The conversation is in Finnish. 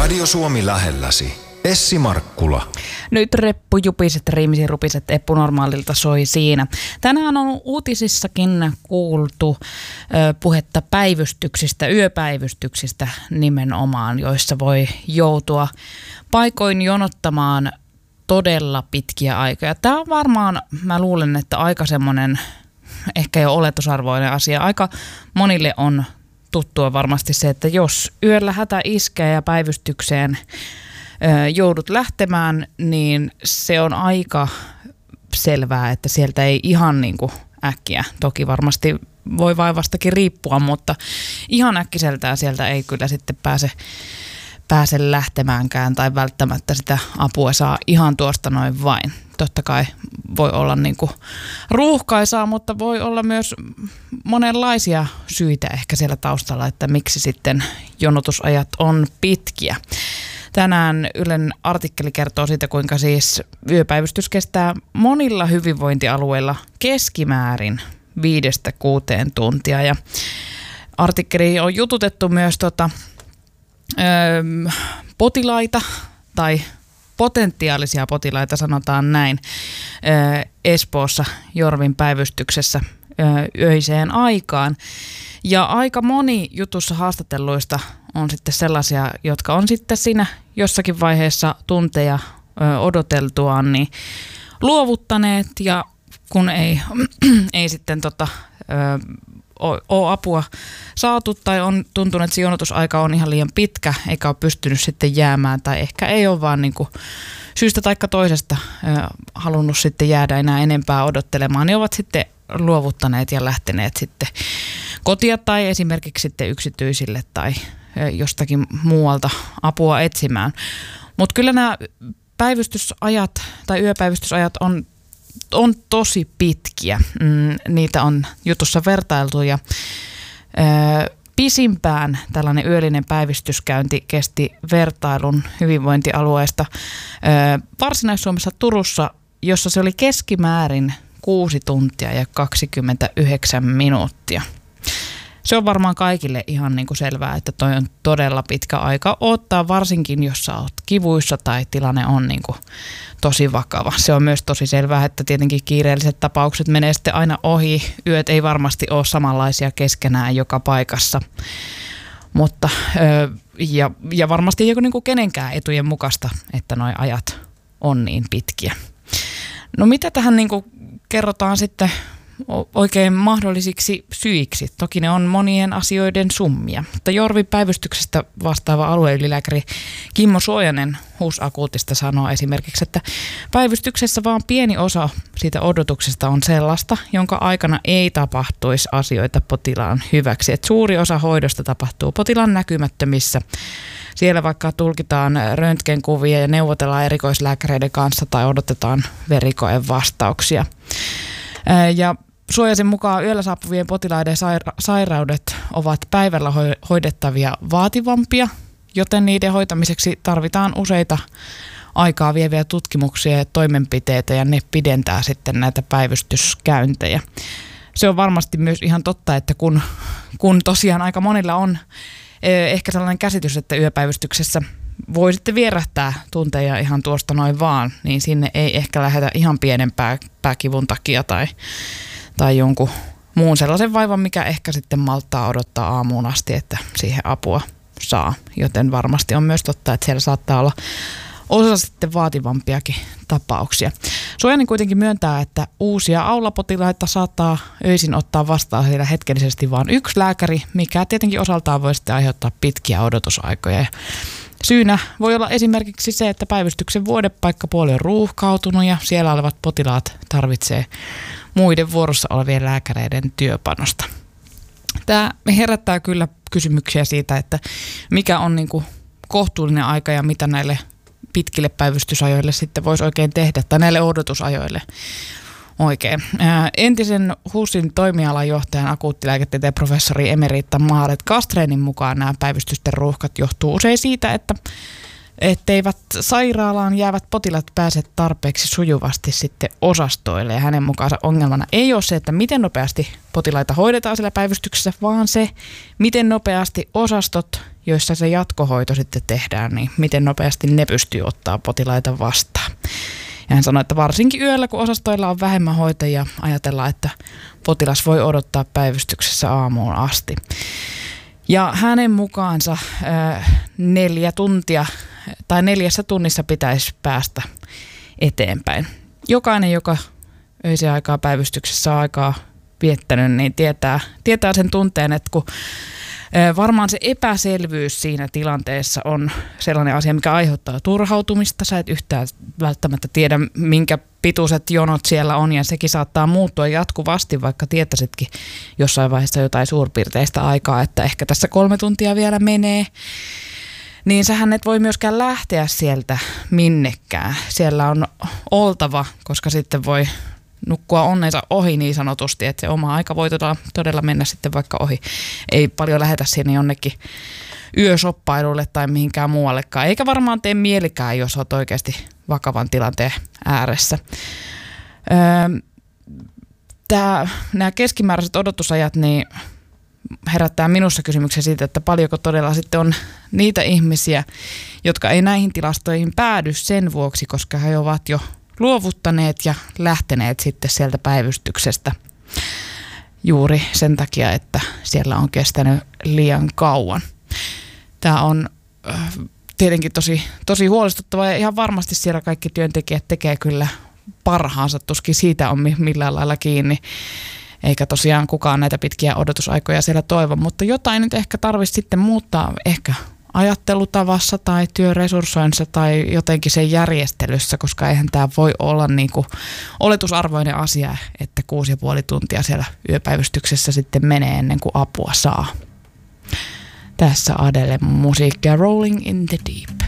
Radio Suomi lähelläsi. Essi Markkula. Nyt reppujupiset, riimisirupiset Eppu Normaalilta soi siinä. Tänään on uutisissakin kuultu puhetta päivystyksistä, yöpäivystyksistä nimenomaan, joissa voi joutua paikoin jonottamaan todella pitkiä aikoja. Tämä on varmaan, mä luulen, että aika semmoinen ehkä jo oletusarvoinen asia. Aika monille on tuttua varmasti se, että jos yöllä hätä iskee ja päivystykseen joudut lähtemään, niin se on aika selvää, että sieltä ei ihan niin kuin äkkiä, toki varmasti voi vaivastakin riippua, mutta ihan äkkiseltään sieltä ei kyllä sitten pääse lähtemäänkään tai välttämättä sitä apua saa ihan tuosta noin vain. Totta kai voi olla niin kuin ruuhkaisaa, mutta voi olla myös monenlaisia syitä ehkä siellä taustalla, että miksi sitten jonotusajat on pitkiä. Tänään Ylen artikkeli kertoo siitä, kuinka siis yöpäivystys kestää monilla hyvinvointialueilla keskimäärin 5-6 tuntia. Ja artikkeli on jututettu myös potilaita tai potentiaalisia potilaita, sanotaan näin, Espoossa Jorvin päivystyksessä öiseen aikaan. Ja aika moni jutussa haastatelluista on sitten sellaisia, jotka on sitten siinä jossakin vaiheessa tunteja odoteltuaan niin luovuttaneet, ja kun ei sitten ole apua saatu tai on tuntunut, että se jonotusaika on ihan liian pitkä eikä ole pystynyt sitten jäämään tai ehkä ei ole vaan niin kuin syystä tai toisesta halunnut sitten jäädä enää enempää odottelemaan, niin ovat sitten luovuttaneet ja lähteneet sitten kotia tai esimerkiksi sitten yksityisille tai jostakin muualta apua etsimään. Mutta kyllä nämä päivystysajat tai yöpäivystysajat on tosi pitkiä. Niitä on jutussa vertailtu ja pisimpään tällainen yöllinen päivystyskäynti kesti vertailun hyvinvointialueesta Varsinais-Suomessa Turussa, jossa se oli keskimäärin 6 tuntia ja 29 minuuttia. Se on varmaan kaikille ihan niin kuin selvää, että toi on todella pitkä aika odottaa, varsinkin jos sä oot kivuissa tai tilanne on niin kuin tosi vakava. Se on myös tosi selvää, että tietenkin kiireelliset tapaukset menee sitten aina ohi. Yöt ei varmasti ole samanlaisia keskenään joka paikassa, mutta ja varmasti ei ole niin kuin kenenkään etujen mukaista, että nuo ajat on niin pitkiä. No mitä tähän niin kuin kerrotaan sitten oikein mahdollisiksi syiksi? Toki ne on monien asioiden summia. Mutta Jorvin päivystyksestä vastaava alueylilääkäri Kimmo Suojanen HUS-akuutista sanoo esimerkiksi, että päivystyksessä vaan pieni osa siitä odotuksesta on sellaista, jonka aikana ei tapahtuisi asioita potilaan hyväksi. Et suuri osa hoidosta tapahtuu potilaan näkymättömissä. Siellä vaikka tulkitaan röntgenkuvia ja neuvotellaan erikoislääkäreiden kanssa tai odotetaan verikoeen vastauksia. Ja Suojasen mukaan yöllä saapuvien potilaiden sairaudet ovat päivällä hoidettavia vaativampia, joten niiden hoitamiseksi tarvitaan useita aikaa vieviä tutkimuksia ja toimenpiteitä, ja ne pidentää sitten näitä päivystyskäyntejä. Se on varmasti myös ihan totta, että kun tosiaan aika monilla on ehkä sellainen käsitys, että yöpäivystyksessä voi sitten vierähtää tunteja ihan tuosta noin vaan, niin sinne ei ehkä lähdetä ihan pienempää pääkivun takia tai jonkun muun sellaisen vaivan, mikä ehkä sitten malttaa odottaa aamuun asti, että siihen apua saa. Joten varmasti on myös totta, että siellä saattaa olla osa sitten vaativampiakin tapauksia. Suojanen kuitenkin myöntää, että uusia aulapotilaita saattaa öisin ottaa vastaan siellä hetkellisesti vain yksi lääkäri, mikä tietenkin osaltaan voi sitten aiheuttaa pitkiä odotusaikoja. Syynä voi olla esimerkiksi se, että päivystyksen vuodepaikkapuoli on ruuhkautunut ja siellä olevat potilaat tarvitsee muiden vuorossa olevien lääkäreiden työpanosta. Tämä herättää kyllä kysymyksiä siitä, että mikä on niin kuin kohtuullinen aika ja mitä näille pitkille päivystysajoille sitten voisi oikein tehdä, tai näille odotusajoille oikein. Entisen HUSin toimialajohtajan akuuttilääketieteen professori emerita Maaret Kastreinin mukaan nämä päivystysten ruuhkat johtuu usein siitä, etteivät sairaalaan jäävät potilaat pääse tarpeeksi sujuvasti sitten osastoille. Ja hänen mukaansa ongelmana ei ole se, että miten nopeasti potilaita hoidetaan siellä päivystyksessä, vaan se, miten nopeasti osastot joissa se jatkohoito sitten tehdään, niin miten nopeasti ne pystyy ottaa potilaita vastaan. Ja hän sanoi, että varsinkin yöllä, kun osastoilla on vähemmän hoitajia, ajatellaan, että potilas voi odottaa päivystyksessä aamuun asti. Ja hänen mukaansa 4 tuntia tai 4 tunnissa pitäisi päästä eteenpäin. Jokainen, joka öisen aikaa päivystyksessä on aikaa viettänyt, niin tietää sen tunteen, että kun varmaan se epäselvyys siinä tilanteessa on sellainen asia, mikä aiheuttaa turhautumista. Sä et yhtään välttämättä tiedä, minkä pituiset jonot siellä on, ja sekin saattaa muuttua jatkuvasti, vaikka tietäisitkin jossain vaiheessa jotain suurpiirteistä aikaa, että ehkä tässä 3 tuntia vielä menee. Niin sähän et voi myöskään lähteä sieltä minnekään. Siellä on oltava, koska sitten voi nukkua onnensa ohi niin sanotusti, että se oma aika voi todella mennä sitten vaikka ohi. Ei paljon lähetä sinne jonnekin yösoppailulle tai mihinkään muuallekaan. Eikä varmaan tee mielikään, jos olet oikeasti vakavan tilanteen ääressä. Nämä keskimääräiset odotusajat niin herättää minussa kysymyksen siitä, että paljonko todella sitten on niitä ihmisiä, jotka ei näihin tilastoihin päädy sen vuoksi, koska he ovat jo luovuttaneet ja lähteneet sitten sieltä päivystyksestä juuri sen takia, että siellä on kestänyt liian kauan. Tämä on tietenkin tosi huolestuttavaa, ja ihan varmasti siellä kaikki työntekijät tekee kyllä parhaansa, tuskin siitä on millään lailla kiinni. Eikä tosiaan kukaan näitä pitkiä odotusaikoja siellä toivo, mutta jotain nyt ehkä tarvitsisi sitten muuttaa ehkä ajattelutavassa tai työresurssoinnissa tai jotenkin sen järjestelyssä, koska eihän tämä voi olla niin kuin oletusarvoinen asia, että 6,5 tuntia siellä yöpäivystyksessä sitten menee ennen kuin apua saa. Tässä Adele musiikkia Rolling in the Deep.